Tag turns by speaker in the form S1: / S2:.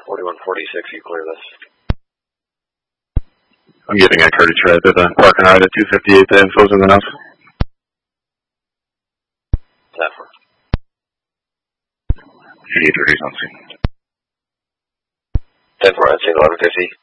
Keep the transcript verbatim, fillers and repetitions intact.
S1: forty-one forty-six, you clear this.
S2: I'm getting a Curtis right at the parking ride at two fifty-eight. The info's in enough.
S1: Zephyr.
S2: fifty-eight thirty is on scene.
S1: ten four, I'd say eleven fifty.